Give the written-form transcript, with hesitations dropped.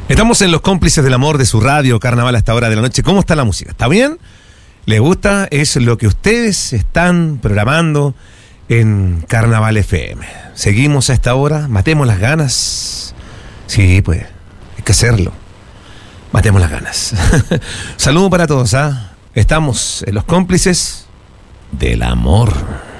Estamos en Los Cómplices del Amor de su radio, Carnaval a esta hora de la noche. ¿Cómo está la música? ¿Está bien? ¿Les gusta? Es lo que ustedes están programando en Carnaval FM. Seguimos a esta hora, matemos las ganas. Sí, pues, hay que hacerlo. Matemos las ganas. Saludo para todos, ¿ah? Estamos en Los Cómplices del Amor.